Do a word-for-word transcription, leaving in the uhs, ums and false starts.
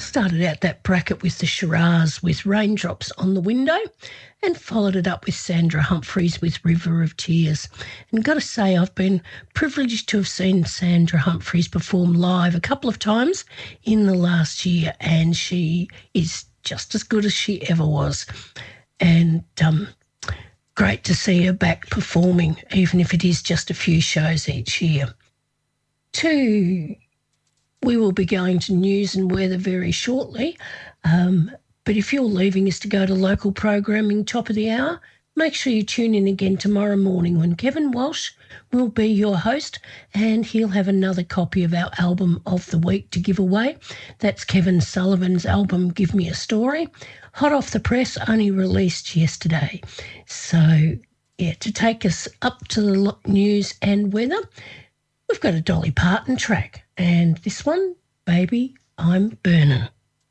started out that bracket with the Shiraz with Raindrops on the Window and followed it up with Sandra Humphreys with River of Tears. And got to say, I've been privileged to have seen Sandra Humphreys perform live a couple of times in the last year, and she is just as good as she ever was. And um, great to see her back performing, even if it is just a few shows each year. Two, we will be going to news and weather very shortly, um, but if you're leaving us to go to local programming top of the hour, make sure you tune in again tomorrow morning when Kevin Walsh will be your host, and he'll have another copy of our album of the week to give away. That's Kevin Sullivan's album, Give Me a Story, hot off the press, only released yesterday. So, yeah, to take us up to the news and weather, we've got a Dolly Parton track, and this one, Baby, I'm Burnin'.